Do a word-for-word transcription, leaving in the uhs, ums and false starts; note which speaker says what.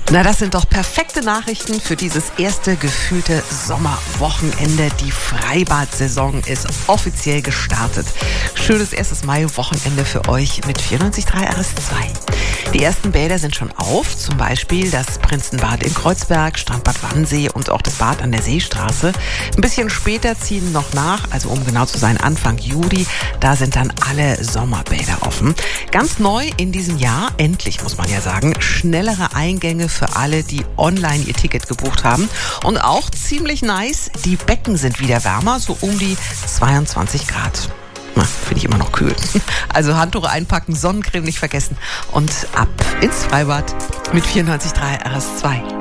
Speaker 1: Na, das sind doch perfekte Nachrichten für dieses erste gefühlte Sommerwochenende. Die Freibad-Saison ist offiziell gestartet. Schönes erstes Mai-Wochenende für euch mit vierundneunzig Komma drei R S zwei. Die ersten Bäder sind schon auf, zum Beispiel das Prinzenbad in Kreuzberg, Strandbad Wannsee und auch das Bad an der Seestraße. Ein bisschen später ziehen noch nach, also um genau zu sein, Anfang Juli. Da sind dann alle Sommerbäder offen. Ganz neu in diesem Jahr, endlich muss man ja sagen, schnellere Eingänge für alle, die online ihr Ticket gebucht haben. Und auch ziemlich nice, die Becken sind wieder wärmer, so um die zweiundzwanzig Grad. Finde ich immer noch kühl. Also Handtuch einpacken, Sonnencreme nicht vergessen und ab ins Freibad mit vierundneunzig Komma drei R S zwei.